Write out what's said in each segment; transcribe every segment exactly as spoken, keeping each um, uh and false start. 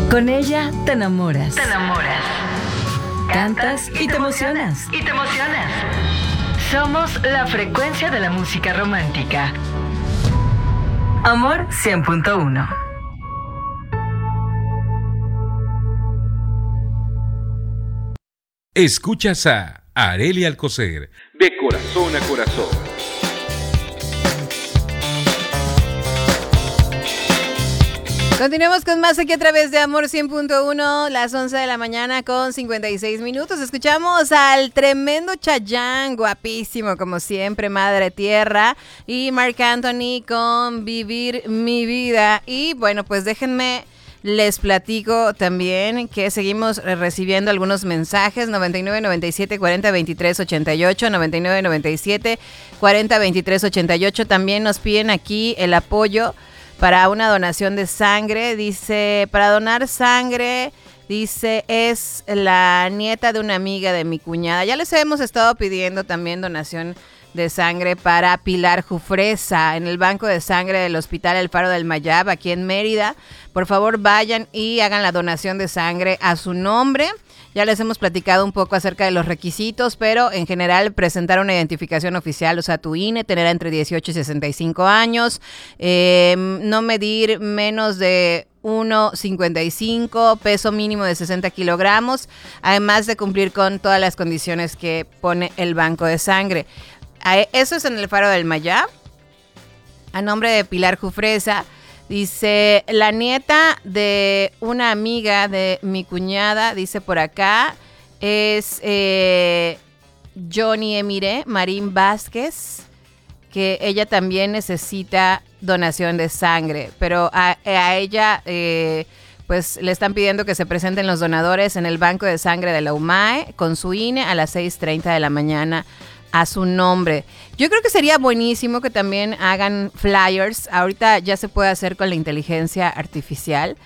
Con ella te enamoras. Te enamoras. Cantas y te emocionas. Y te emocionas. Somos la frecuencia de la música romántica. Amor cien punto uno. Escuchas a Arely Alcocer, de corazón a corazón. Continuemos con más aquí a través de Amor cien punto uno, las once de la mañana con cincuenta y seis minutos. Escuchamos al tremendo Chayanne, guapísimo como siempre, Madre Tierra, y Marc Anthony con Vivir mi vida. Y bueno, pues déjenme... les platico también que seguimos recibiendo algunos mensajes. Noventa y nueve, noventa y siete, cuarenta, veintitrés, ochenta y ocho, noventa y nueve, noventa y siete, cuarenta, veintitrés, ochenta y ocho. También nos piden aquí el apoyo para una donación de sangre. Dice, para donar sangre, dice, es la nieta de una amiga de mi cuñada. Ya les hemos estado pidiendo también donación de sangre para Pilar Jufresa en el banco de sangre del Hospital El Faro del Mayab, aquí en Mérida. Por favor, vayan y hagan la donación de sangre a su nombre. Ya les hemos platicado un poco acerca de los requisitos, pero en general presentar una identificación oficial, o sea, tu I N E, tener entre dieciocho y sesenta y cinco años, eh, no medir menos de uno cincuenta y cinco, peso mínimo de sesenta kilogramos, además de cumplir con todas las condiciones que pone el banco de sangre. Eso es en el Faro del Mayab, a nombre de Pilar Jufresa. Dice, la nieta de una amiga de mi cuñada, dice por acá, es eh, Johnny Emiré Marín Vázquez, que ella también necesita donación de sangre, pero a, a ella eh, pues le están pidiendo que se presenten los donadores en el banco de sangre de la U M A E con su I N E a las seis treinta de la mañana a su nombre. Yo creo que sería buenísimo que también hagan flyers. Ahorita ya se puede hacer con la inteligencia artificial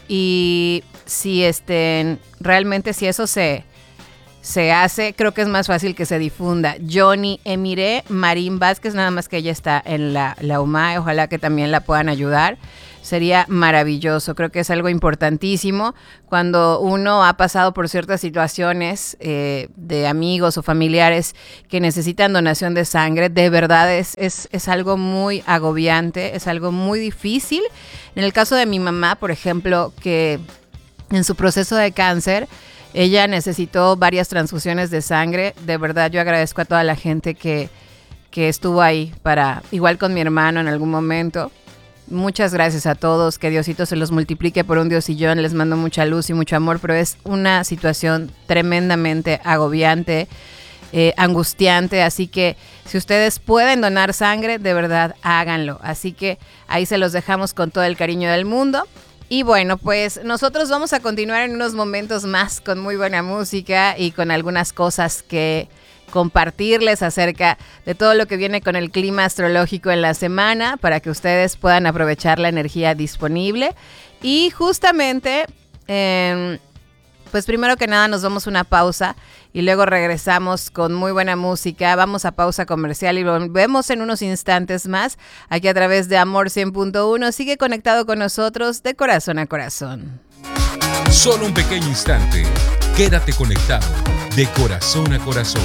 y si este, realmente si eso se, se hace, creo que es más fácil que se difunda. Johnny Emiré Marín Vázquez, nada más que ella está en la, la U M A E, ojalá que también la puedan ayudar. Sería maravilloso, creo que es algo importantísimo cuando uno ha pasado por ciertas situaciones eh, de amigos o familiares que necesitan donación de sangre. De verdad es, es, es algo muy agobiante, es algo muy difícil. En el caso de mi mamá, por ejemplo, que en su proceso de cáncer, ella necesitó varias transfusiones de sangre. De verdad yo agradezco a toda la gente que, que estuvo ahí para, igual con mi hermano en algún momento. Muchas gracias a todos, que Diosito se los multiplique por un diosillón, les mando mucha luz y mucho amor, pero es una situación tremendamente agobiante, eh, angustiante, así que si ustedes pueden donar sangre, de verdad háganlo, así que ahí se los dejamos con todo el cariño del mundo. Y bueno, pues nosotros vamos a continuar en unos momentos más con muy buena música y con algunas cosas que compartirles acerca de todo lo que viene con el clima astrológico en la semana para que ustedes puedan aprovechar la energía disponible. Y justamente, eh, pues primero que nada nos damos una pausa y luego regresamos con muy buena música. Vamos a pausa comercial y volvemos en unos instantes más aquí a través de Amor cien punto uno. Sigue conectado con nosotros de corazón a corazón. Solo un pequeño instante. Quédate conectado de corazón a corazón.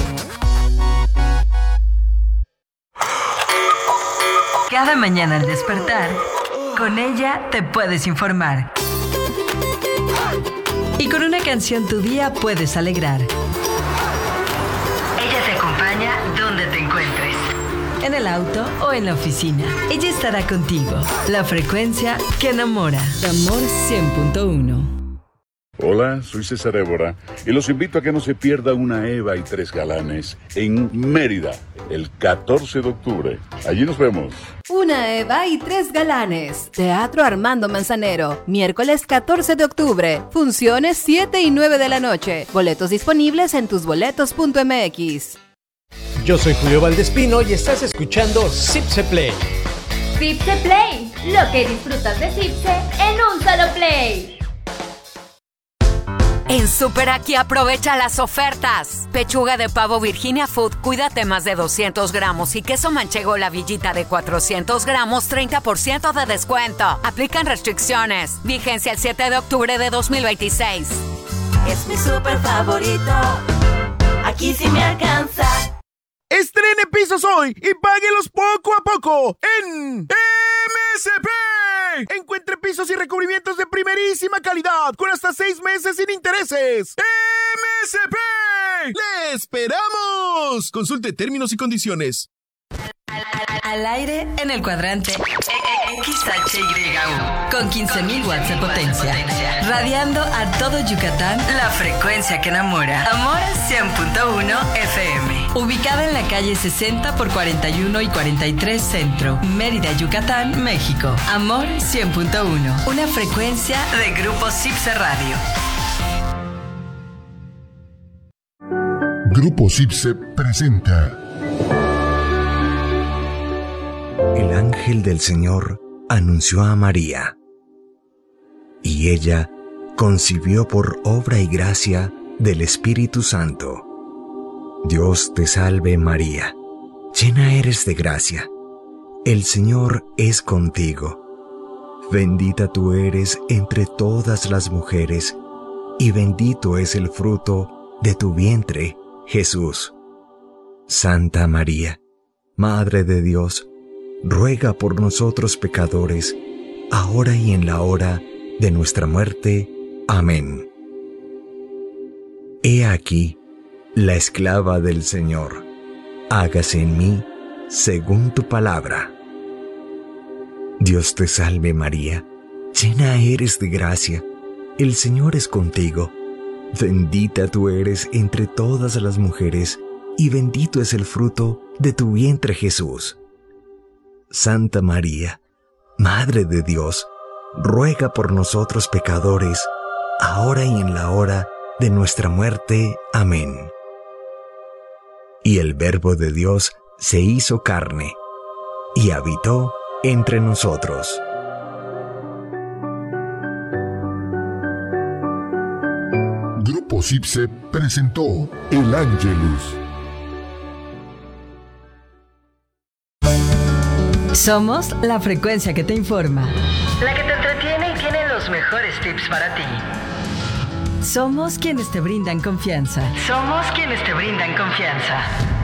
Cada mañana al despertar, con ella te puedes informar. Y con una canción tu día puedes alegrar. Ella te acompaña donde te encuentres. En el auto o en la oficina. Ella estará contigo. La frecuencia que enamora. Amor cien punto uno. Hola, soy César Évora y los invito a que no se pierda una Eva y tres galanes en Mérida el catorce de octubre. Allí nos vemos. Una Eva y tres galanes. Teatro Armando Manzanero. Miércoles catorce de octubre. Funciones siete y nueve de la noche. Boletos disponibles en tusboletos punto m x. Yo soy Julio Valdespino y estás escuchando Zipse Play. Zipse Play. Lo que disfrutas de Zipse en un solo play. En Super Aquí aprovecha las ofertas. Pechuga de pavo Virginia Food, cuídate más de doscientos gramos y queso manchego La Villita de cuatrocientos gramos, treinta por ciento de descuento. Aplican restricciones. Vigencia el siete de octubre de dos mil veintiséis. Es mi super favorito. Aquí sí me alcanza. Estrene pisos hoy y páguelos poco a poco en M S P. Encuentre pisos y recubrimientos de primerísima calidad con hasta seis meses sin intereses. M S P. ¡Le esperamos! Consulte términos y condiciones. Al aire en el cuadrante X H Y U con quince mil watts de potencia, radiando a todo Yucatán, la frecuencia que enamora. Amor cien punto uno F M, ubicada en la calle sesenta por cuarenta y uno y cuarenta y tres Centro, Mérida, Yucatán, México. Amor cien punto uno, una frecuencia de Grupo Cipse Radio. Grupo Cipse presenta. El ángel del Señor anunció a María, y ella concibió por obra y gracia del Espíritu Santo. Dios te salve María, llena eres de gracia, el Señor es contigo. Bendita tú eres entre todas las mujeres, y bendito es el fruto de tu vientre, Jesús. Santa María, Madre de Dios, ruega por nosotros pecadores, ahora y en la hora de nuestra muerte. Amén. He aquí la esclava del Señor. Hágase en mí según tu palabra. Dios te salve María, llena eres de gracia, el Señor es contigo. Bendita tú eres entre todas las mujeres, y bendito es el fruto de tu vientre Jesús. Santa María, Madre de Dios, ruega por nosotros pecadores, ahora y en la hora de nuestra muerte. Amén. Y el Verbo de Dios se hizo carne, y habitó entre nosotros. Grupo Cipse presentó El Ángelus. Somos la frecuencia que te informa, la que te entretiene y tiene los mejores tips para ti. Somos quienes te brindan confianza. Somos quienes te brindan confianza.